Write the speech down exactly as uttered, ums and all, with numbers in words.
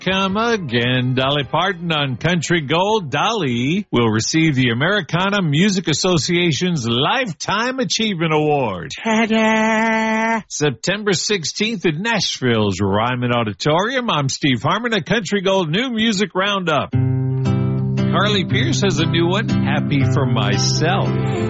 Come again, Dolly Parton on Country Gold. Dolly will receive the Americana Music Association's Lifetime Achievement Award. Ta-da! September sixteenth at Nashville's Ryman Auditorium. I'm Steve Harmon, a Country Gold New Music Roundup. Carly Pierce has a new one, Happy for Myself.